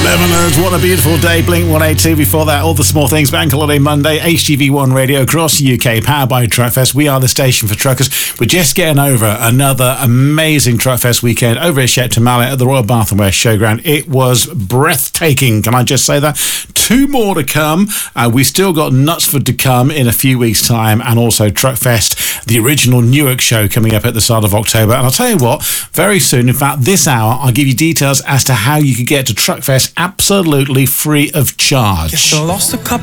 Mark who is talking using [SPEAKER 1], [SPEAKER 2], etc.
[SPEAKER 1] Lemoners, what a beautiful day. Blink 182 before that. All the small things. Bank Holiday Monday. HGV1 Radio across the UK. Powered by Truckfest. We are the station for truckers. We're just getting over another amazing Truckfest weekend over at Shepton Mallet at the Royal Bath and West Showground. It was breathtaking. Can I just say that? 2 more to come. We still got Knutsford to come in a few weeks' time, and also Truckfest, the original Newark show, coming up at the start of October. And I'll tell you what, very soon, in fact, this hour, I'll give you details as to how you could get to Truckfest absolutely free of charge.
[SPEAKER 2] Lost a couple